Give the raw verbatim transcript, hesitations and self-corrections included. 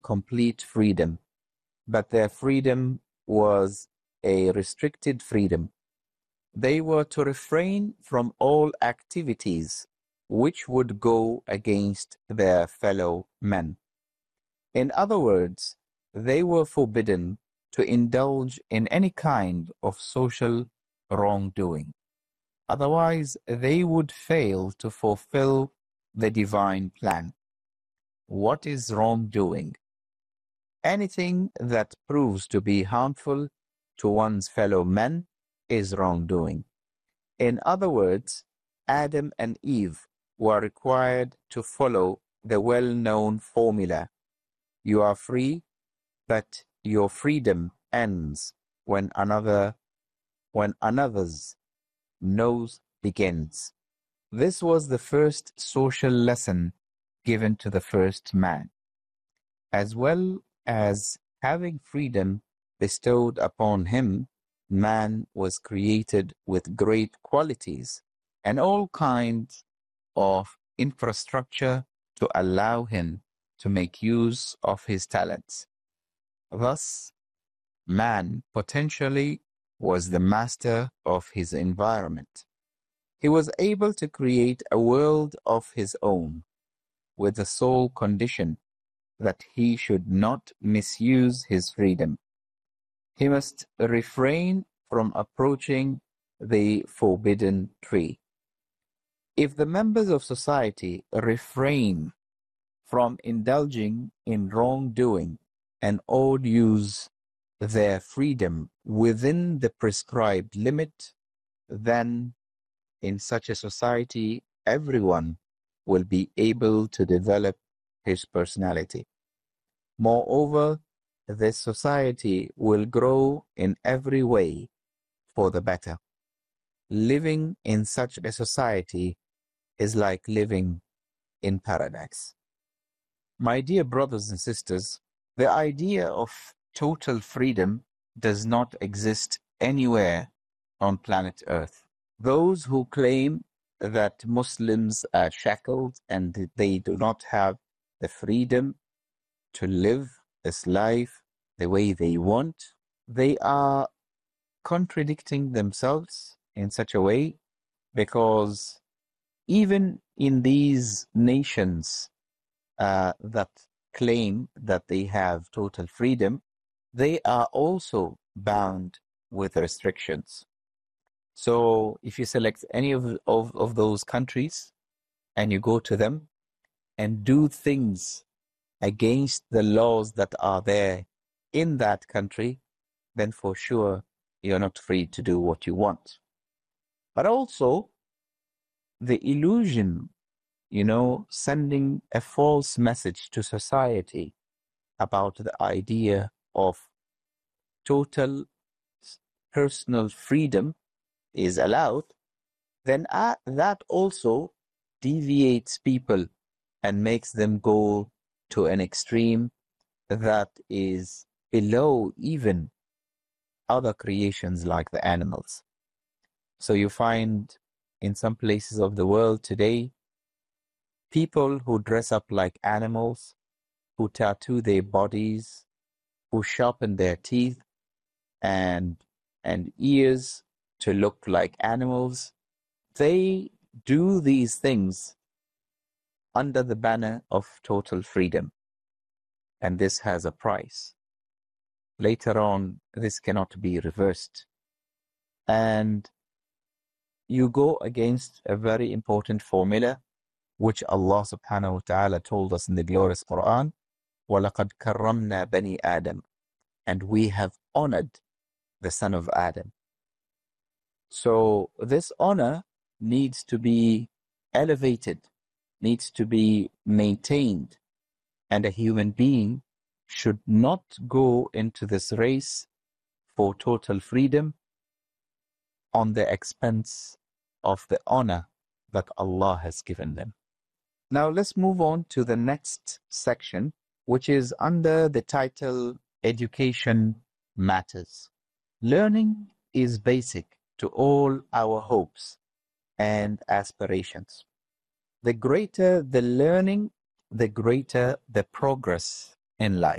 complete freedom, but their freedom was a restricted freedom. They were to refrain from all activities which would go against their fellow men. In other words, they were forbidden to indulge in any kind of social wrongdoing. Otherwise, they would fail to fulfill the divine plan. What is wrongdoing? Anything that proves to be harmful to one's fellow men is wrongdoing. In other words, Adam and Eve were required to follow the well-known formula. You are free, but your freedom ends when another, when another's nose begins. This was the first social lesson given to the first man. As well as having freedom bestowed upon him, man was created with great qualities and all kinds of infrastructure to allow him to make use of his talents. Thus, man potentially was the master of his environment. He was able to create a world of his own, with the sole condition that he should not misuse his freedom. He must refrain from approaching the forbidden tree. If the members of society refrain from indulging in wrongdoing and all use their freedom within the prescribed limit, then in such a society, everyone will be able to develop his personality. Moreover, this society will grow in every way for the better. Living in such a society is like living in paradise. My dear brothers and sisters, the idea of total freedom does not exist anywhere on planet Earth. Those who claim that Muslims are shackled and they do not have the freedom to live this life the way they want, they are contradicting themselves in such a way, because even in these nations uh, that claim that they have total freedom, they are also bound with restrictions. So if you select any of, of, of those countries and you go to them and do things against the laws that are there in that country, then for sure you're not free to do what you want. But also the illusion, you know, sending a false message to society about the idea of total personal freedom is allowed, then uh, that also deviates people and makes them go to an extreme that is below even other creations like the animals. So you find in some places of the world today, people who dress up like animals, who tattoo their bodies, who sharpen their teeth and and ears to look like animals, they do these things under the banner of total freedom. And this has a price. Later on, this cannot be reversed. And you go against a very important formula, which Allah subhanahu wa ta'ala told us in the glorious Quran, وَلَقَدْ كَرَّمْنَا بَنِي آدَمَ, and we have honored the son of Adam. So this honor needs to be elevated, needs to be maintained, and a human being should not go into this race for total freedom on the expense of the honor that Allah has given them. Now let's move on to the next section, which is under the title Education Matters. Learning is basic to all our hopes and aspirations. The greater the learning, the greater the progress in life.